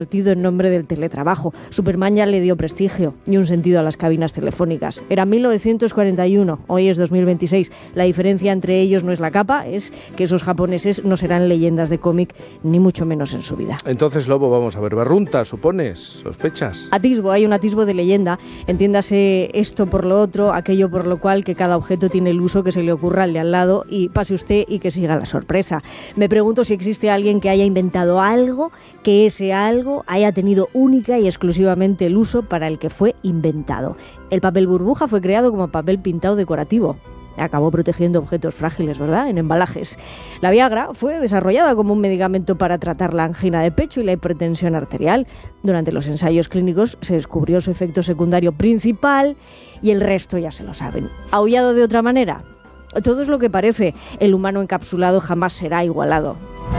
en nombre del teletrabajo. Superman ya le dio prestigio y un sentido a las cabinas telefónicas. Era 1941, hoy es 2026. La diferencia entre ellos no es la capa, es que esos japoneses no serán leyendas de cómic, ni mucho menos en su vida. Entonces, Lobo, vamos a ver, Barrunta, ¿supones? ¿Sospechas? Hay un atisbo de leyenda, entiéndase esto por lo otro, aquello por lo cual, que cada objeto tiene el uso que se le ocurra al de al lado, y pase usted y que siga la sorpresa. Me pregunto si existe alguien que haya inventado algo, que ese algo haya tenido única y exclusivamente el uso para el que fue inventado. El papel burbuja fue creado como papel pintado decorativo. Acabó protegiendo objetos frágiles, ¿verdad?, en embalajes. La Viagra fue desarrollada como un medicamento para tratar la angina de pecho y la hipertensión arterial. Durante los ensayos clínicos se descubrió su efecto secundario principal y el resto ya se lo saben. ¿Aullado de otra manera? Todo es lo que parece. El humano encapsulado jamás será igualado.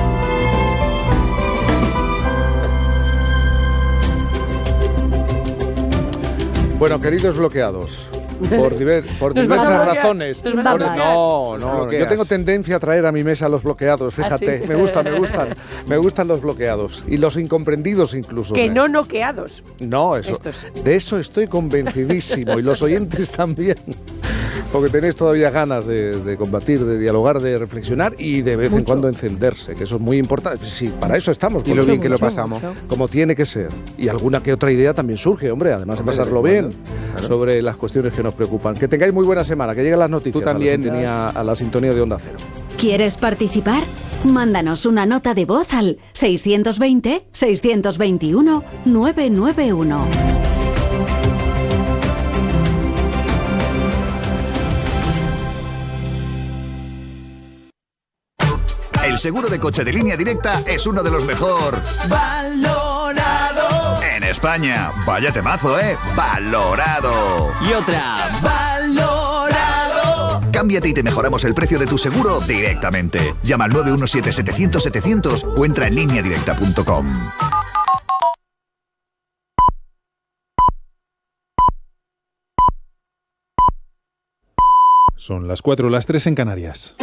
Bueno, queridos bloqueados, por diversas razones. No, yo tengo tendencia a traer a mi mesa los bloqueados, fíjate. ¿Ah, sí? Me gustan los bloqueados y los incomprendidos incluso. Que no noqueados. No, de eso estoy convencidísimo, y los oyentes también. Porque tenéis todavía ganas de combatir, de dialogar, de reflexionar y de vez en cuando encenderse, que eso es muy importante. Sí, para eso estamos. Y lo bien que lo pasamos. Como tiene que ser. Y alguna que otra idea también surge, hombre, además de pasarlo bien, sobre las cuestiones que nos preocupan. Que tengáis muy buena semana, que lleguen las noticias. Tú también. A la sintonía de Onda Cero. ¿Quieres participar? Mándanos una nota de voz al 620-621-991. El seguro de coche de Línea Directa es uno de los mejor valorado en España. Vaya temazo, ¿eh? Valorado. Y otra, valorado. Cámbiate y te mejoramos el precio de tu seguro directamente. Llama al 917-700-700 o entra en lineadirecta.com. Son las 4, las 3 en Canarias.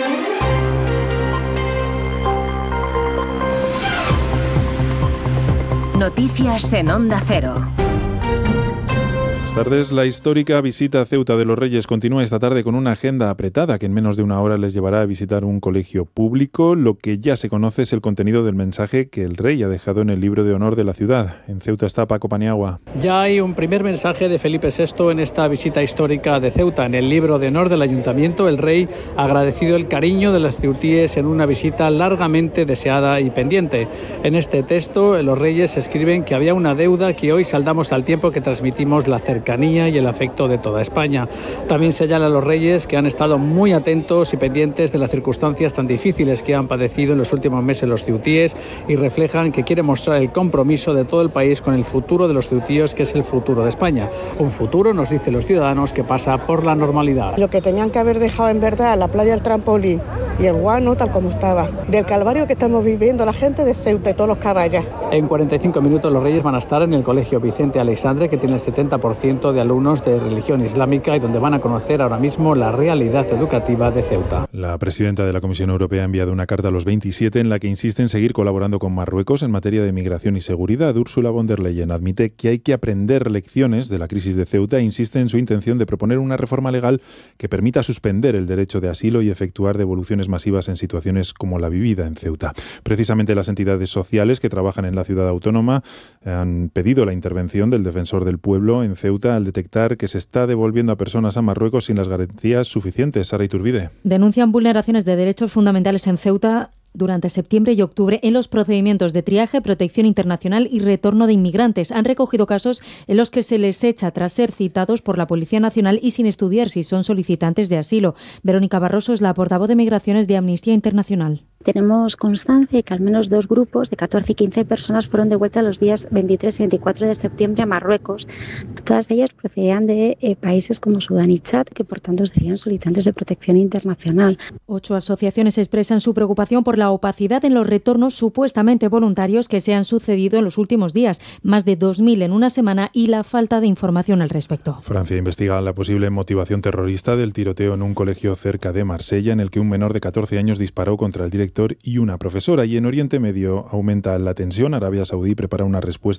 Noticias en Onda Cero. Buenas tardes. La histórica visita a Ceuta de los Reyes continúa esta tarde con una agenda apretada que en menos de una hora les llevará a visitar un colegio público. Lo que ya se conoce es el contenido del mensaje que el rey ha dejado en el libro de honor de la ciudad. En Ceuta está Paco Paniagua. Ya hay un primer mensaje de Felipe VI en esta visita histórica de Ceuta. En el libro de honor del ayuntamiento, el rey ha agradecido el cariño de los ceutíes en una visita largamente deseada y pendiente. En este texto, los reyes escriben que había una deuda que hoy saldamos al tiempo que transmitimos la cercanía y el afecto de toda España. También señala a los reyes que han estado muy atentos y pendientes de las circunstancias tan difíciles que han padecido en los últimos meses los ceutíes y reflejan que quiere mostrar el compromiso de todo el país con el futuro de los ceutíes, que es el futuro de España. Un futuro, nos dicen los ciudadanos, que pasa por la normalidad. Lo que tenían que haber dejado en verdad, la playa del trampolín y el guano tal como estaba, del calvario que estamos viviendo la gente de Ceuta y todos los caballos. En 45 minutos los reyes van a estar en el colegio Vicente Aleixandre, que tiene el 70% de alumnos de religión islámica y donde van a conocer ahora mismo la realidad educativa de Ceuta. La presidenta de la Comisión Europea ha enviado una carta a los 27 en la que insiste en seguir colaborando con Marruecos en materia de migración y seguridad. Ursula von der Leyen admite que hay que aprender lecciones de la crisis de Ceuta e insiste en su intención de proponer una reforma legal que permita suspender el derecho de asilo y efectuar devoluciones masivas en situaciones como la vivida en Ceuta. Precisamente las entidades sociales que trabajan en la ciudad autónoma han pedido la intervención del defensor del pueblo en Ceuta al detectar que se está devolviendo a personas a Marruecos sin las garantías suficientes. Sara Iturbide. Denuncian vulneraciones de derechos fundamentales en Ceuta durante septiembre y octubre en los procedimientos de triaje, protección internacional y retorno de inmigrantes. Han recogido casos en los que se les echa tras ser citados por la Policía Nacional y sin estudiar si son solicitantes de asilo. Verónica Barroso es la portavoz de Migraciones de Amnistía Internacional. Tenemos constancia de que al menos 2 grupos de 14 y 15 personas fueron devueltas los días 23 y 24 de septiembre a Marruecos. Todas ellas procedían de países como Sudán y Chad, que por tanto serían solicitantes de protección internacional. 8 asociaciones expresan su preocupación por la opacidad en los retornos supuestamente voluntarios que se han sucedido en los últimos días, más de 2.000 en una semana, y la falta de información al respecto. Francia investiga la posible motivación terrorista del tiroteo en un colegio cerca de Marsella, en el que un menor de 14 años disparó contra el director inspector y una profesora. Y en Oriente Medio aumenta la tensión. Arabia Saudí prepara una respuesta